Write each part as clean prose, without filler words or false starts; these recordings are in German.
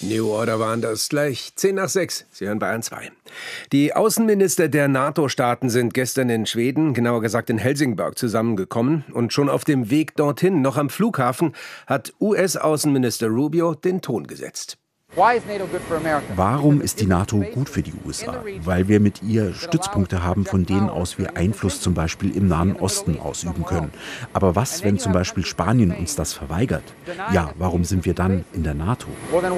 New Order waren das gleich 5:10. Sie hören Bayern 2. Die Außenminister der NATO-Staaten sind gestern in Schweden, genauer gesagt in Helsingborg, zusammengekommen. Und schon auf dem Weg dorthin, noch am Flughafen, hat US-Außenminister Rubio den Ton gesetzt. Warum ist die NATO gut für die USA? Weil wir mit ihr Stützpunkte haben, von denen aus wir Einfluss zum Beispiel im Nahen Osten ausüben können. Aber was, wenn zum Beispiel Spanien uns das verweigert? Ja, warum sind wir dann in der NATO?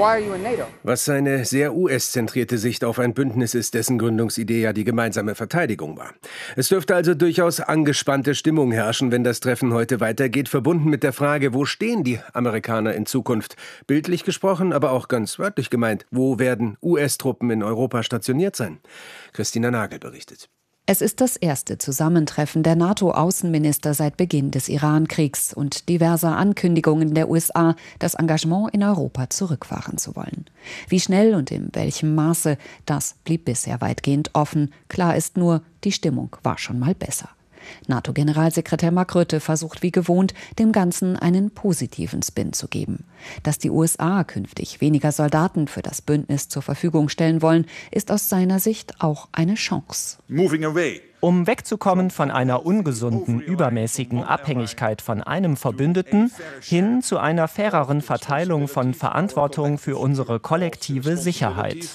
Was eine sehr US-zentrierte Sicht auf ein Bündnis ist, dessen Gründungsidee ja die gemeinsame Verteidigung war. Es dürfte also durchaus angespannte Stimmung herrschen, wenn das Treffen heute weitergeht, verbunden mit der Frage, wo stehen die Amerikaner in Zukunft? Bildlich gesprochen, aber auch ganz wörtlich gemeint, wo werden US-Truppen in Europa stationiert sein? Christina Nagel berichtet. Es ist das erste Zusammentreffen der NATO-Außenminister seit Beginn des Iran-Kriegs und diverser Ankündigungen der USA, das Engagement in Europa zurückfahren zu wollen. Wie schnell und in welchem Maße, das blieb bisher weitgehend offen. Klar ist nur, die Stimmung war schon mal besser. NATO-Generalsekretär Mark Rutte versucht wie gewohnt, dem Ganzen einen positiven Spin zu geben. Dass die USA künftig weniger Soldaten für das Bündnis zur Verfügung stellen wollen, ist aus seiner Sicht auch eine Chance. Um wegzukommen von einer ungesunden, übermäßigen Abhängigkeit von einem Verbündeten hin zu einer faireren Verteilung von Verantwortung für unsere kollektive Sicherheit.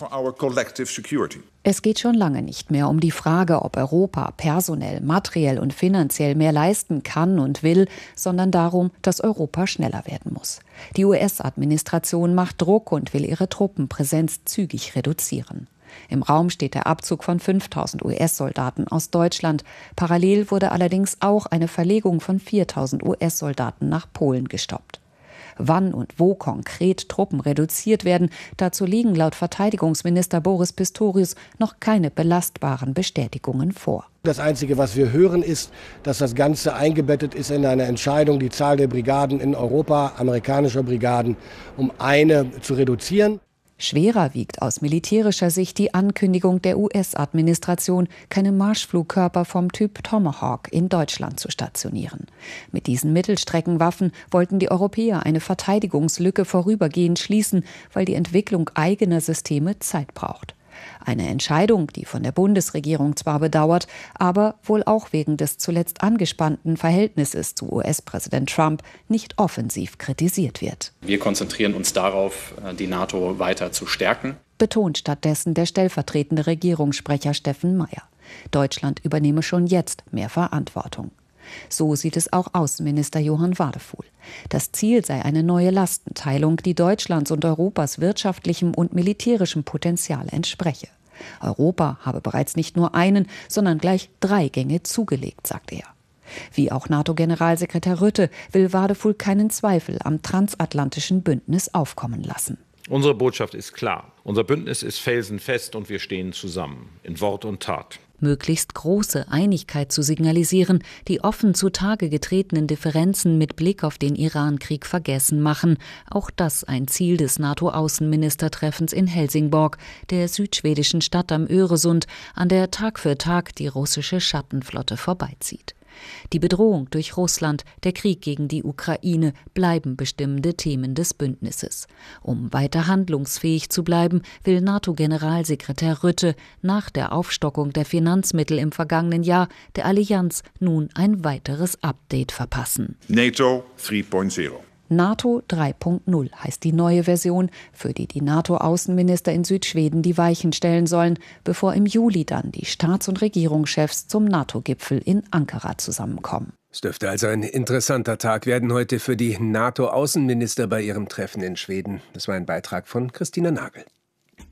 Es geht schon lange nicht mehr um die Frage, ob Europa personell, materiell und finanziell mehr leisten kann und will, sondern darum, dass Europa schneller werden muss. Die US-Administration macht Druck und will ihre Truppenpräsenz zügig reduzieren. Im Raum steht der Abzug von 5.000 US-Soldaten aus Deutschland. Parallel wurde allerdings auch eine Verlegung von 4.000 US-Soldaten nach Polen gestoppt. Wann und wo konkret Truppen reduziert werden, dazu liegen laut Verteidigungsminister Boris Pistorius noch keine belastbaren Bestätigungen vor. Das Einzige, was wir hören, ist, dass das Ganze eingebettet ist in eine Entscheidung, die Zahl der Brigaden in Europa, amerikanischer Brigaden, um eine zu reduzieren. Schwerer wiegt aus militärischer Sicht die Ankündigung der US-Administration, keine Marschflugkörper vom Typ Tomahawk in Deutschland zu stationieren. Mit diesen Mittelstreckenwaffen wollten die Europäer eine Verteidigungslücke vorübergehend schließen, weil die Entwicklung eigener Systeme Zeit braucht. Eine Entscheidung, die von der Bundesregierung zwar bedauert, aber wohl auch wegen des zuletzt angespannten Verhältnisses zu US-Präsident Trump nicht offensiv kritisiert wird. Wir konzentrieren uns darauf, die NATO weiter zu stärken, betont stattdessen der stellvertretende Regierungssprecher Steffen Meyer. Deutschland übernehme schon jetzt mehr Verantwortung. So sieht es auch Außenminister Johann Wadefuhl. Das Ziel sei eine neue Lastenteilung, die Deutschlands und Europas wirtschaftlichem und militärischem Potenzial entspreche. Europa habe bereits nicht nur einen, sondern gleich 3 Gänge zugelegt, sagt er. Wie auch NATO-Generalsekretär Rutte will Wadefuhl keinen Zweifel am transatlantischen Bündnis aufkommen lassen. Unsere Botschaft ist klar. Unser Bündnis ist felsenfest und wir stehen zusammen, in Wort und Tat. Möglichst große Einigkeit zu signalisieren, die offen zutage getretenen Differenzen mit Blick auf den Iran-Krieg vergessen machen. Auch das ein Ziel des NATO-Außenministertreffens in Helsingborg, der südschwedischen Stadt am Öresund, an der Tag für Tag die russische Schattenflotte vorbeizieht. Die Bedrohung durch Russland, der Krieg gegen die Ukraine bleiben bestimmende Themen des Bündnisses. Um weiter handlungsfähig zu bleiben, will NATO-Generalsekretär Rutte nach der Aufstockung der Finanzmittel im vergangenen Jahr der Allianz nun ein weiteres Update verpassen. NATO 3.0. NATO 3.0 heißt die neue Version, für die die NATO-Außenminister in Südschweden die Weichen stellen sollen, bevor im Juli dann die Staats- und Regierungschefs zum NATO-Gipfel in Ankara zusammenkommen. Es dürfte also ein interessanter Tag werden heute für die NATO-Außenminister bei ihrem Treffen in Schweden. Das war ein Beitrag von Christina Nagel.